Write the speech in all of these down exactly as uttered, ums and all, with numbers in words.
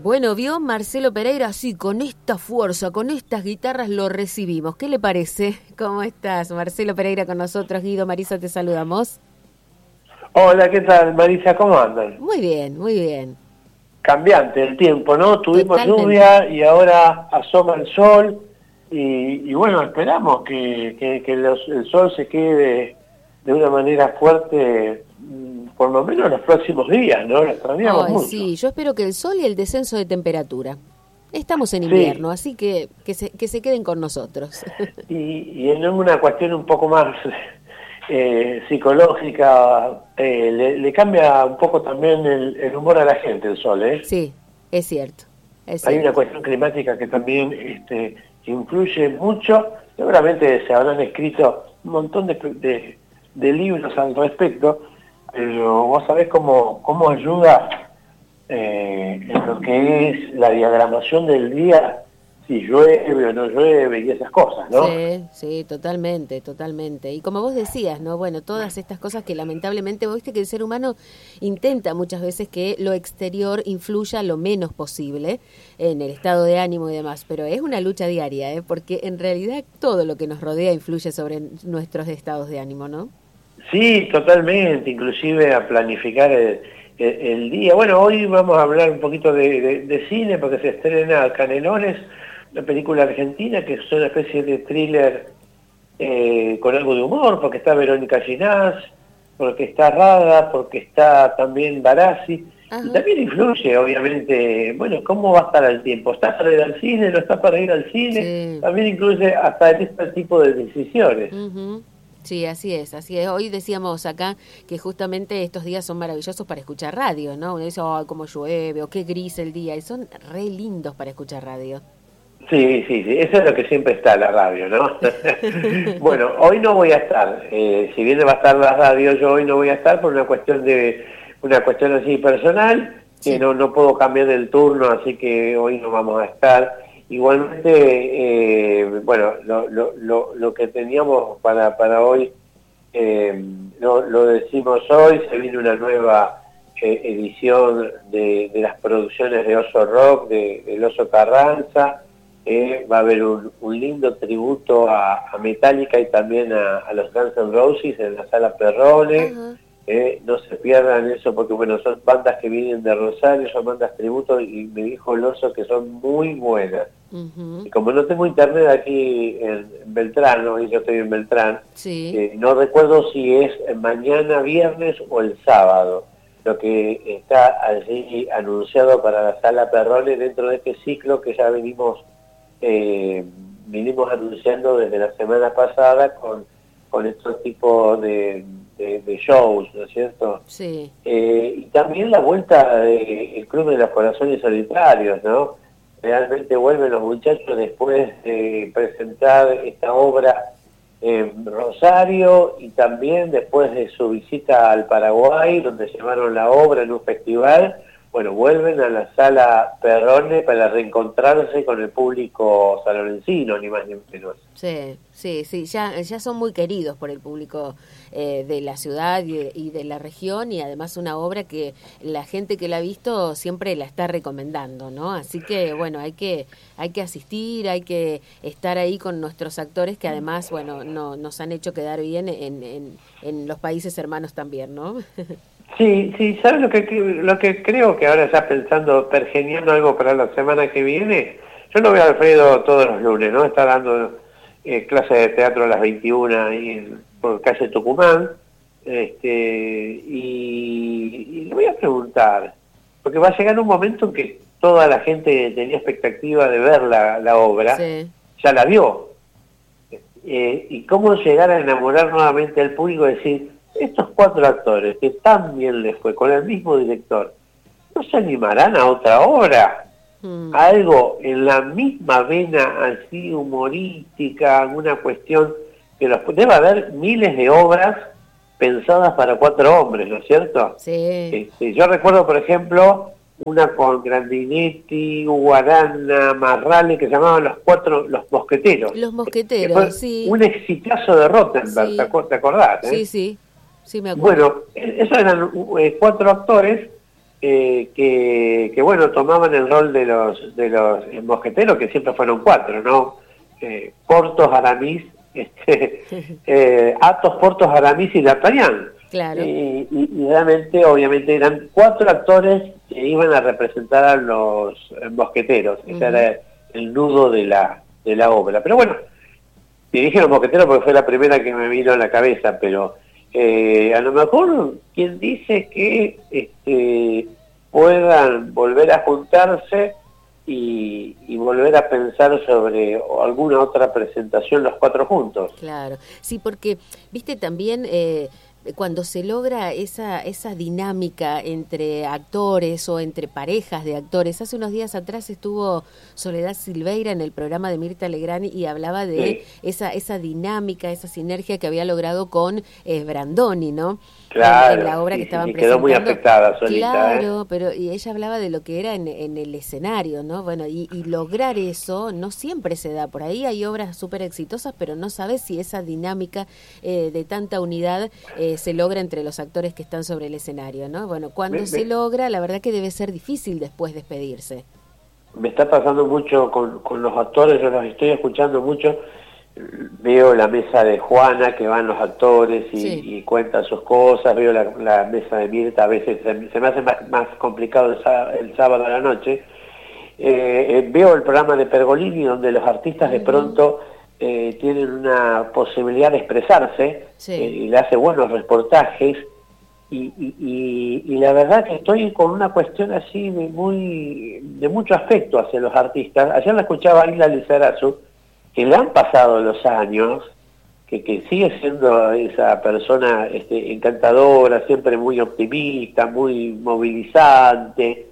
Bueno, vio Marcelo Pereira, sí, con esta fuerza, con estas guitarras lo recibimos. ¿Qué le parece? ¿Cómo estás? Marcelo Pereira con nosotros, Guido, Marisa, te saludamos. Hola, ¿qué tal, Marisa? ¿Cómo andan? Muy bien, muy bien. Cambiante el tiempo, ¿no? Tuvimos Totalmente. lluvia y ahora asoma el sol y, y bueno, esperamos que, que, que los, el sol se quede de una manera fuerte por lo menos los próximos días, ¿no? Lo extrañamos Ay, mucho. sí, yo espero que el sol y el descenso de temperatura. Estamos en Sí. invierno, así que que se, que se queden con nosotros. Y, y en una cuestión un poco más eh, psicológica, eh, le, le cambia un poco también el, el humor a la gente el sol, ¿eh? Sí, es cierto. Es Hay cierto. una cuestión climática que también este, influye mucho. Seguramente se habrán escrito un montón de, de, de libros al respecto, pero vos sabés cómo, cómo ayuda eh, en lo que es la diagramación del día, si llueve o no llueve y esas cosas, ¿no? Sí, sí, totalmente, totalmente. Y como vos decías, ¿no? Bueno, todas estas cosas que lamentablemente, vos viste que el ser humano intenta muchas veces que lo exterior influya lo menos posible en el estado de ánimo y demás, pero es una lucha diaria, ¿eh? Porque en realidad todo lo que nos rodea influye sobre nuestros estados de ánimo, ¿no? Sí, totalmente, inclusive a planificar el, el, el día. Bueno, hoy vamos a hablar un poquito de, de, de cine porque se estrena Canelones, una película argentina que es una especie de thriller eh, con algo de humor, porque está Verónica Ginás, porque está Rada, porque está también Barassi, y también influye, obviamente, bueno, cómo va a estar el tiempo. ¿Está para ir al cine? ¿No está para ir al cine? Sí. También incluye hasta en este tipo de decisiones. Uh-huh. Sí, así es, así es. Hoy decíamos acá que justamente estos días son maravillosos para escuchar radio, ¿no? Uno dice, oh, cómo llueve, o qué gris el día, y son re lindos para escuchar radio. Sí, sí, sí, eso es lo que siempre está en la radio, ¿no? Bueno, hoy no voy a estar, eh, si bien va a estar la radio, yo hoy no voy a estar por una cuestión de, una cuestión así personal, Sí. que no, no puedo cambiar el turno, así que hoy no vamos a estar. Igualmente, eh, bueno, lo, lo, lo, lo que teníamos para, para hoy, eh, lo, lo decimos hoy, se viene una nueva eh, edición de, de las producciones de Oso Rock, de, del Oso Carranza. Eh, va a haber un, un lindo tributo a, a Metallica y también a, a los Guns N' Roses en la Sala Perrone. Uh-huh. eh, no se pierdan eso porque bueno, son bandas que vienen de Rosario, son bandas tributo y me dijo el Oso que son muy buenas. Uh-huh. Y como no tengo internet aquí en, en Beltrán, ¿no? Y yo estoy en Beltrán, sí. eh, no recuerdo si es mañana viernes o el sábado lo que está allí anunciado para la Sala Perrone dentro de este ciclo que ya venimos Eh, vinimos anunciando desde la semana pasada con, con estos tipos de, de, de shows, ¿no es cierto? Sí. Eh, y también la vuelta del Club de los Corazones Solitarios, ¿no? Realmente vuelven los muchachos después de presentar esta obra en Rosario y también después de su visita al Paraguay, donde llevaron la obra en un festival. Bueno, vuelven a la Sala Perrone para reencontrarse con el público sanlorencino, ni más ni menos. Sí, sí, sí, ya, ya son muy queridos por el público eh, de la ciudad y de, y de la región, y además una obra que la gente que la ha visto siempre la está recomendando, ¿no? Así que, bueno, hay que hay que asistir, hay que estar ahí con nuestros actores que además, bueno, no, nos han hecho quedar bien en, en, en los países hermanos también, ¿no? Sí, sí, ¿sabes lo que, lo que creo que ahora ya pensando, pergeniando algo para la semana que viene? Yo no veo a Alfredo todos los lunes, ¿no? Está dando eh, clases de teatro a las veintiuna ahí en, por calle Tucumán, este, y, y le voy a preguntar, porque va a llegar un momento en que toda la gente que tenía expectativa de ver la, la obra, sí, ya la vio. Eh, y cómo llegar a enamorar nuevamente al público y decir, estos cuatro actores que tan bien les fue con el mismo director, ¿no se animarán a otra obra? Mm. Algo en la misma vena así humorística, alguna cuestión que los, debe haber miles de obras pensadas para cuatro hombres, ¿no es cierto? Sí. Este, yo recuerdo, por ejemplo, una con Grandinetti, Guarana, Marrale, que se llamaban los cuatro, los mosqueteros. Los mosqueteros, sí. Un exitazo de Rottenberg, sí. ¿Te acordás? Eh? Sí, sí. Sí, me acuerdo. Bueno, esos eran eh, cuatro actores eh, que, que, bueno, tomaban el rol de los de los mosqueteros, que siempre fueron cuatro, ¿no? Eh, Porthos, Aramis, este, eh, Athos, Porthos, Aramis y D'Artagnan. Claro. Y, y, y realmente, obviamente, eran cuatro actores que iban a representar a los mosqueteros. Uh-huh. Ese era el nudo de la, de la obra. Pero bueno, dirige a los mosqueteros porque fue la primera que me vino a la cabeza, pero eh, a lo mejor quien dice que este, puedan volver a juntarse y, y volver a pensar sobre alguna otra presentación los cuatro juntos. Claro, sí, porque, viste, también... Eh, cuando se logra esa esa dinámica entre actores o entre parejas de actores. Hace unos días atrás estuvo Soledad Silveira en el programa de Mirta Legrand y hablaba de sí. esa esa dinámica, esa sinergia que había logrado con eh, Brandoni, ¿no? Claro, en, en la obra sí, que estaban sí, presentando. Quedó muy afectada Solita. Claro, ¿eh? pero y ella hablaba de lo que era en, en el escenario, ¿no? Bueno, y, y lograr eso no siempre se da. Por ahí hay obras súper exitosas, pero no sabes si esa dinámica eh, de tanta unidad eh, se logra entre los actores que están sobre el escenario, ¿no? Bueno, cuando me, se me, logra, la verdad que debe ser difícil después despedirse. Me está pasando mucho con, con los actores, yo los estoy escuchando mucho. Veo la mesa de Juana, que van los actores y, sí. y cuentan sus cosas, veo la, la mesa de Mirta, a veces se, se me hace más, más complicado el, el sábado a la noche. Eh, eh, veo el programa de Pergolini, donde los artistas uh-huh. de pronto eh, tienen una posibilidad de expresarse, sí. eh, y le hace buenos reportajes, y, y, y, y la verdad que estoy con una cuestión así de, muy, de mucho afecto hacia los artistas. Ayer la escuchaba a Isla Lizarazu, que le han pasado los años, que, que sigue siendo esa persona este, encantadora, siempre muy optimista, muy movilizante,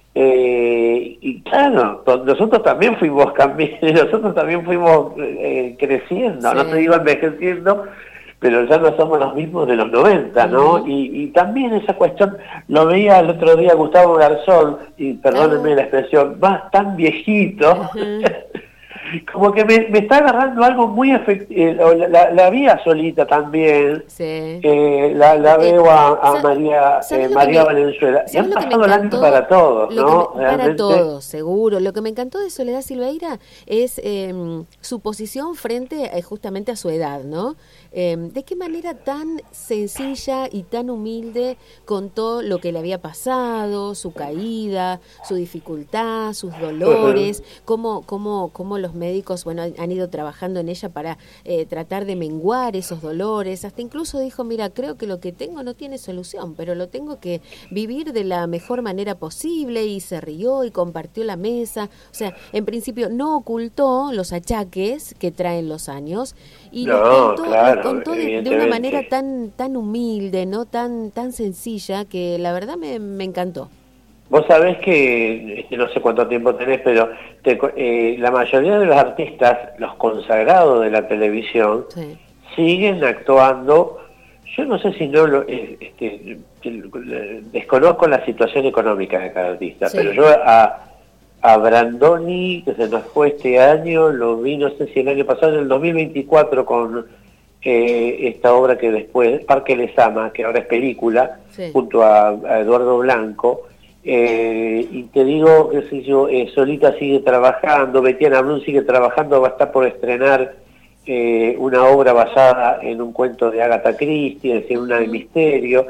eh, y claro, nosotros también fuimos cambiando, nosotros también fuimos eh, creciendo, sí. no te digo envejeciendo, pero ya no somos los mismos de los noventa, ¿no? Uh-huh. Y, y también esa cuestión, lo veía el otro día Gustavo Garzón, y perdónenme uh-huh. la expresión, más tan viejito, uh-huh. como que me, me está agarrando algo muy efectivo. La, la, la vi a Solita también, sí. eh, la, la veo a, a María eh, María me, Valenzuela, y han pasado el año para todos, ¿no? Me, para todos, seguro. Lo que me encantó de Soledad Silveira es eh, su posición frente eh, justamente a su edad, ¿no? Eh, de qué manera tan sencilla y tan humilde contó lo que le había pasado, su caída, su dificultad, sus dolores, uh-huh. cómo, cómo, cómo los médicos bueno han ido trabajando en ella para eh, tratar de menguar esos dolores. Hasta incluso dijo, mira, creo que lo que tengo no tiene solución, pero lo tengo que vivir de la mejor manera posible, y se rió y compartió la mesa. O sea, en principio no ocultó los achaques que traen los años y no, lo contó, claro, lo contó de, de una manera tan tan humilde, no tan tan sencilla, que la verdad me, me encantó. Vos sabés que, no sé cuánto tiempo tenés, pero te, eh, la mayoría de los artistas, los consagrados de la televisión, sí. siguen actuando. Yo no sé si no lo... Eh, este, desconozco la situación económica de cada artista, sí. pero yo a, a Brandoni, que se nos fue este año, lo vi, no sé si el año pasado, en el dos mil veinticuatro, con eh, esta obra que después, Parque Lezama, que ahora es película, sí. junto a, a Eduardo Blanco. Eh, y te digo, qué sé yo, eh, Solita sigue trabajando, Betiana Blum sigue trabajando, va a estar por estrenar eh, una obra basada en un cuento de Agatha Christie, es decir, una de misterio,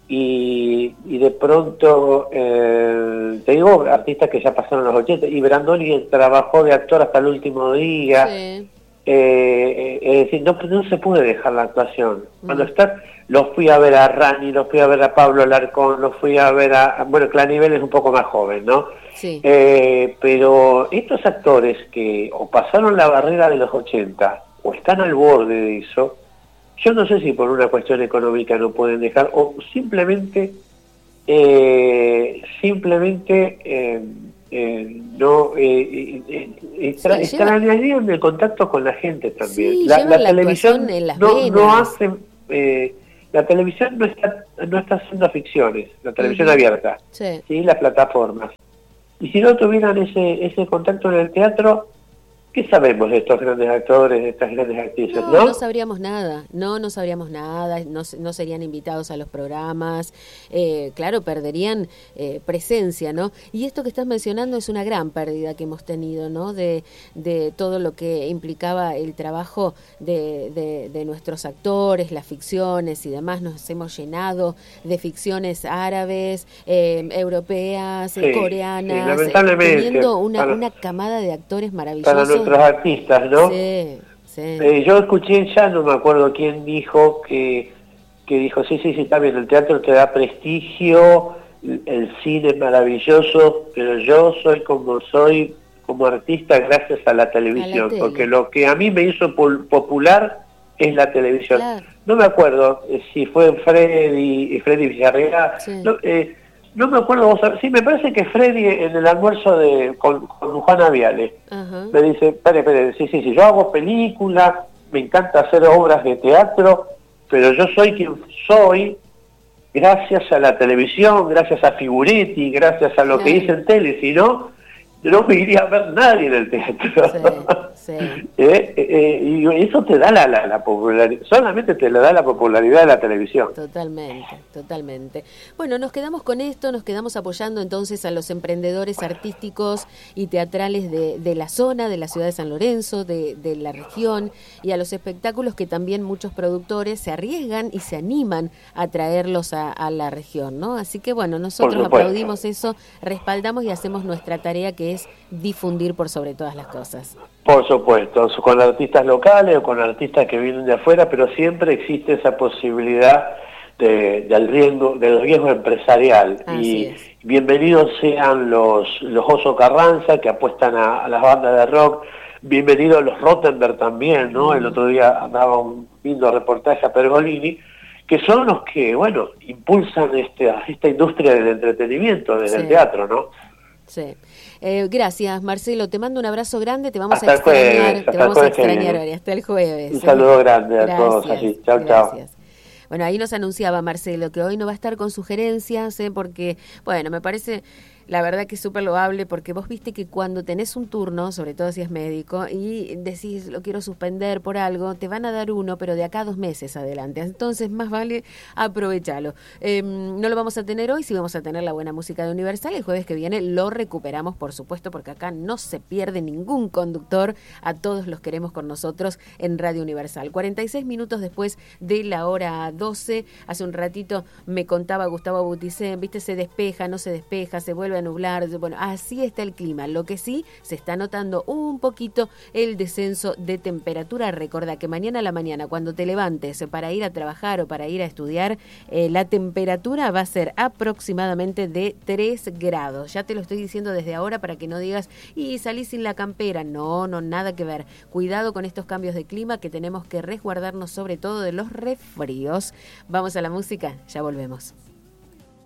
y, y de pronto, eh, te digo, artistas que ya pasaron los ochenta, y Brandoni trabajó de actor hasta el último día, sí. eh, es decir, no, no se puede dejar la actuación. Mm. Cuando estás... Los fui a ver a Rani, los fui a ver a Pablo Larcón, los fui a ver a... Bueno, Clanivel es un poco más joven, ¿no? Sí. Eh, pero estos actores que o pasaron la barrera de los ochenta o están al borde de eso, yo no sé si por una cuestión económica no pueden dejar, o simplemente... Eh, simplemente... Eh, eh, no eh, eh, extra, sí, extrañarían lleva... el contacto con la gente también. Sí, la, la, la televisión en las no, venas. no hace... Eh, la televisión no está no está haciendo ficciones, la televisión uh-huh. abierta, sí. ¿sí? Las plataformas. Y si no tuvieran ese ese contacto en el teatro, ¿Qué sabemos de estos grandes actores, de estas grandes actrices? No, no, no sabríamos nada, no, no sabríamos nada, no, no serían invitados a los programas, eh, claro, perderían eh, presencia, ¿no? Y esto que estás mencionando es una gran pérdida que hemos tenido, ¿no? De, de todo lo que implicaba el trabajo de, de, de nuestros actores, las ficciones y demás. Nos hemos llenado de ficciones árabes, eh, europeas, sí, coreanas, sí, lamentablemente, eh, teniendo una, para, una camada de actores maravillosos. Para nuestros artistas, ¿no? Sí, sí. Eh, yo escuché, ya no me acuerdo quién dijo, que, que dijo, sí, sí, sí, está bien, el teatro te da prestigio, el cine es maravilloso, pero yo soy como soy como artista gracias a la televisión, a la porque lo que a mí me hizo popular es la televisión. Claro. No me acuerdo eh, si fue Freddy, Freddy Villarreal, sí. no, eh, no me acuerdo, vos, sí, me parece que Freddy en el almuerzo de con, con Juana Viale uh-huh. me dice, espere, espere, sí, sí, sí, yo hago películas, me encanta hacer obras de teatro, pero yo soy quien soy gracias a la televisión, gracias a Figuretti, gracias a lo claro. que hice en tele, si no, no me iría a ver nadie en el teatro. Sí, sí. eh, eh, y eso te da la, la, la popularidad, solamente te lo da la popularidad de la televisión. Totalmente, totalmente. Bueno, nos quedamos con esto, nos quedamos apoyando entonces a los emprendedores artísticos y teatrales de, de la zona, de la ciudad de San Lorenzo, de, de la región, y a los espectáculos que también muchos productores se arriesgan y se animan a traerlos a, a la región, ¿no? Así que bueno, nosotros aplaudimos eso, respaldamos y hacemos nuestra tarea, que es difundir por sobre todas las cosas. Por supuesto, con artistas locales o con artistas que vienen de afuera, pero siempre existe esa posibilidad de, del riesgo del riesgo empresarial. Así y es. Bienvenidos sean los los Oso Carranza, que apuestan a, a las bandas de rock, bienvenidos los Rottenberg también, ¿no? Mm. El otro día andaba un lindo reportaje a Pergolini, que son los que, bueno, impulsan este, esta industria del entretenimiento desde sí. el teatro, ¿no? Sí. Eh, gracias, Marcelo. Te mando un abrazo grande. Te vamos hasta a extrañar. Jueves, te vamos a extrañar hoy. Hasta el jueves. Un saludo ¿eh? grande a gracias, todos allí. Chao, chao. Bueno, ahí nos anunciaba Marcelo que hoy no va a estar con sugerencias, ¿eh? Porque, bueno, me parece... La verdad que es súper loable, porque vos viste que cuando tenés un turno, sobre todo si es médico, y decís lo quiero suspender por algo, te van a dar uno, pero de acá a dos meses adelante. Entonces más vale aprovecharlo. Eh, no lo vamos a tener hoy, sí vamos a tener la buena música de Universal. El jueves que viene lo recuperamos, por supuesto, porque acá no se pierde ningún conductor. A todos los queremos con nosotros en Radio Universal. cuarenta y seis minutos después de la hora doce, hace un ratito me contaba Gustavo Buticén, viste, se despeja, no se despeja, se vuelve a nublar, bueno, así está el clima. Lo que sí, se está notando un poquito el descenso de temperatura. Recuerda que mañana a la mañana, cuando te levantes para ir a trabajar o para ir a estudiar, eh, la temperatura va a ser aproximadamente de tres grados. Ya te lo estoy diciendo desde ahora para que no digas, y salí sin la campera. No, no, nada que ver. Cuidado con estos cambios de clima, que tenemos que resguardarnos sobre todo de los resfríos. Vamos a la música, ya volvemos.